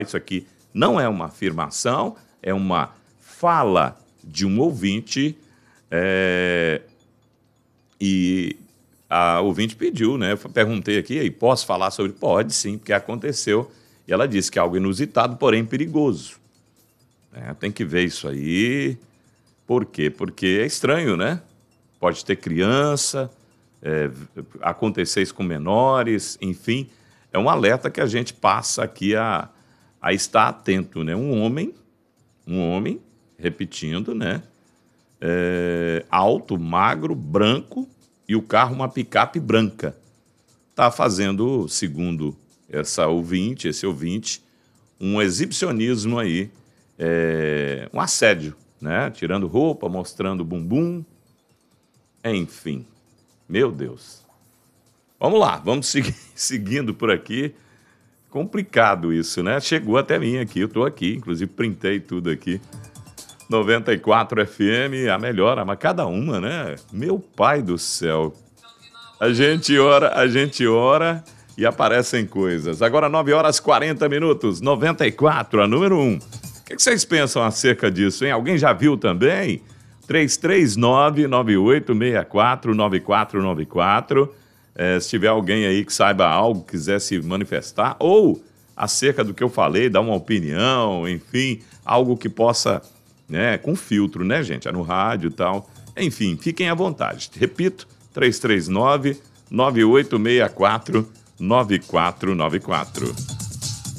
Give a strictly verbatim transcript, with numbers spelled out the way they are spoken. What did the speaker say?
Isso aqui não é uma afirmação, é uma fala de um ouvinte, é, e a ouvinte pediu, né? Eu perguntei aqui, aí, posso falar sobre? Pode sim, porque aconteceu. E ela disse que é algo inusitado, porém perigoso. É, tem que ver isso aí. Por quê? Porque é estranho, né? Pode ter criança, é, acontecer isso com menores, enfim. É um alerta que a gente passa aqui a, a estar atento, né? Um homem, um homem, repetindo, né? É, alto, magro, branco, e o carro uma picape branca. Está fazendo, segundo essa ouvinte, esse ouvinte, um exibicionismo aí, é, um assédio, né? Tirando roupa, mostrando bumbum, enfim. Meu Deus. Vamos lá, vamos seguir, seguindo por aqui. Complicado isso, né? Chegou até mim aqui, eu estou aqui, inclusive printei tudo aqui. noventa e quatro F M, a melhor, a cada uma, né? Meu pai do céu. A gente ora, a gente ora e aparecem coisas. Agora nove horas e quarenta minutos, noventa e quatro, a número um. O que vocês pensam acerca disso, hein? Alguém já viu também? três três nove, nove oito seis quatro, nove quatro nove quatro. É, se tiver alguém aí que saiba algo, quiser se manifestar, ou acerca do que eu falei, dar uma opinião, enfim, algo que possa, né, com filtro, né, gente? É no rádio e tal. Enfim, fiquem à vontade. Repito, três três nove, nove oito seis quatro, nove quatro nove quatro.